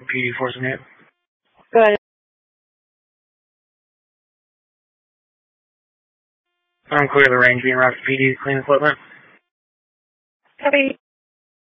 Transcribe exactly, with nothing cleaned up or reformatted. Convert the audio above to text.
Rockford P D, Force and eight. Go ahead. I'm clear of the range being Rockford P D, clean equipment. Copy.